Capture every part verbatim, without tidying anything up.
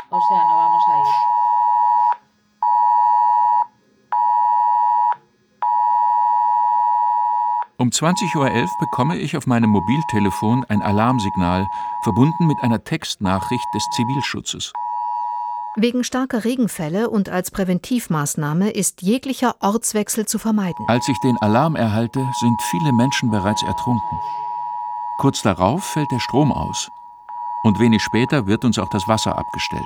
O sea, no vamos a ir. Um zwanzig Uhr elf bekomme ich auf meinem Mobiltelefon ein Alarmsignal, verbunden mit einer Textnachricht des Zivilschutzes. Wegen starker Regenfälle und als Präventivmaßnahme ist jeglicher Ortswechsel zu vermeiden. Als ich den Alarm erhalte, sind viele Menschen bereits ertrunken. Kurz darauf fällt der Strom aus. Und wenig später wird uns auch das Wasser abgestellt.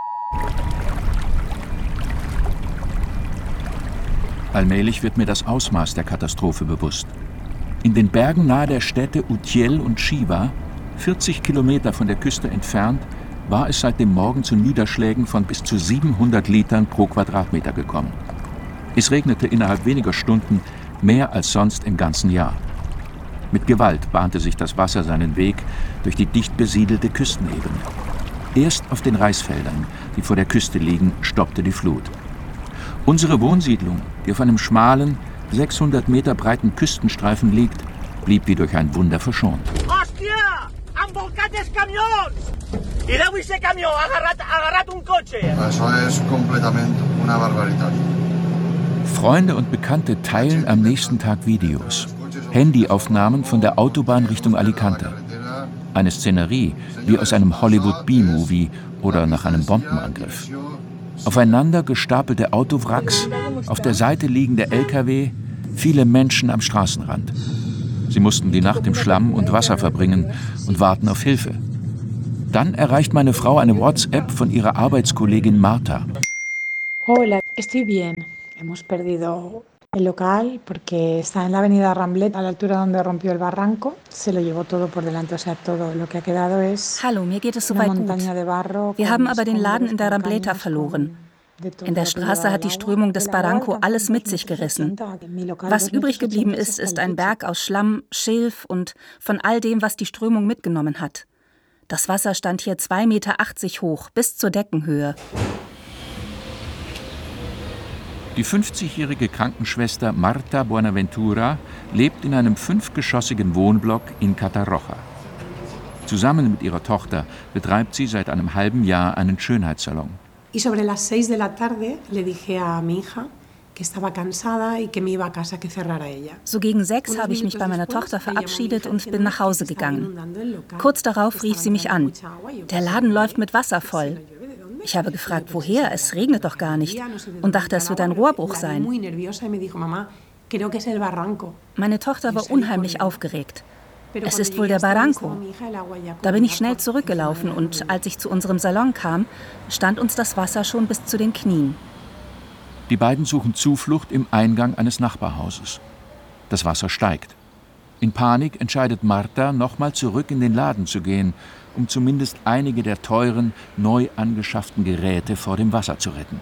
Allmählich wird mir das Ausmaß der Katastrophe bewusst. In den Bergen nahe der Städte Utiel und Chiva, vierzig Kilometer von der Küste entfernt, war es seit dem Morgen zu Niederschlägen von bis zu siebenhundert Litern pro Quadratmeter gekommen. Es regnete innerhalb weniger Stunden mehr als sonst im ganzen Jahr. Mit Gewalt bahnte sich das Wasser seinen Weg durch die dicht besiedelte Küstenebene. Erst auf den Reisfeldern, die vor der Küste liegen, stoppte die Flut. Unsere Wohnsiedlung, die auf einem schmalen, sechshundert Meter breiten Küstenstreifen liegt, blieb wie durch ein Wunder verschont. Hòstia! Han volcat els camions! Mireu ese camió, ha agarrat, ha agarrat un cotxe! Eso es completamente una barbaridad. Freunde und Bekannte teilen am nächsten Tag Videos. Handyaufnahmen von der Autobahn Richtung Alicante. Eine Szenerie wie aus einem Hollywood-B-Movie oder nach einem Bombenangriff. Aufeinander gestapelte Autowracks, auf der Seite liegende L K W, viele Menschen am Straßenrand. Sie mussten die Nacht im Schlamm und Wasser verbringen und warten auf Hilfe. Dann erreicht meine Frau eine WhatsApp von ihrer Arbeitskollegin Marta. Hola, estoy bien. Hemos perdido el local porque está en la avenida Ramblet, a la altura donde rompió el barranco. Se lo llevó todo por delante, o sea, todo lo que ha quedado es. Hallo, mir geht es soweit gut. Wir haben aber den Laden in der Rambleta verloren. In der Straße hat die Strömung des Barranco alles mit sich gerissen. Was übrig geblieben ist, ist ein Berg aus Schlamm, Schilf und von all dem, was die Strömung mitgenommen hat. Das Wasser stand hier zwei Meter achtzig hoch, bis zur Deckenhöhe. Die fünfzigjährige Krankenschwester Marta Buenaventura lebt in einem fünfgeschossigen Wohnblock in Catarroja. Zusammen mit ihrer Tochter betreibt sie seit einem halben Jahr einen Schönheitssalon. Y sobre las seis de la tarde le dije a mi hija que estaba cansada y que me iba a casa, que cerrara ella. So gegen sechs habe ich mich bei meiner Tochter verabschiedet und bin nach Hause gegangen. Kurz darauf rief sie mich an. Der Laden läuft mit Wasser voll. Ich habe gefragt, woher? Es regnet doch gar nicht. Und dachte, es wird ein Rohrbruch sein. Meine Tochter war unheimlich aufgeregt. Es ist wohl der Barranco. Da bin ich schnell zurückgelaufen und als ich zu unserem Salon kam, stand uns das Wasser schon bis zu den Knien. Die beiden suchen Zuflucht im Eingang eines Nachbarhauses. Das Wasser steigt. In Panik entscheidet Marta, nochmal zurück in den Laden zu gehen, um zumindest einige der teuren, neu angeschafften Geräte vor dem Wasser zu retten.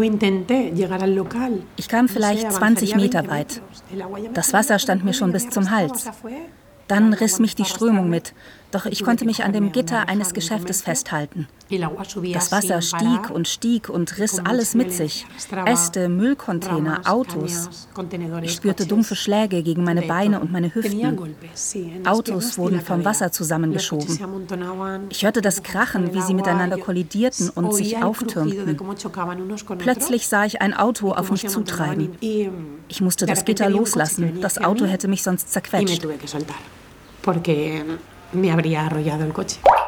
Ich kam vielleicht zwanzig Meter weit. Das Wasser stand mir schon bis zum Hals. Dann riss mich die Strömung mit, doch ich konnte mich an dem Gitter eines Geschäftes festhalten. Das Wasser stieg und stieg und riss alles mit sich. Äste, Müllcontainer, Autos. Ich spürte dumpfe Schläge gegen meine Beine und meine Hüften. Autos wurden vom Wasser zusammengeschoben. Ich hörte das Krachen, wie sie miteinander kollidierten und sich auftürmten. Plötzlich sah ich ein Auto auf mich zutreiben. Ich musste das Gitter loslassen, das Auto hätte mich sonst zerquetscht. Porque me habría arrollado el coche.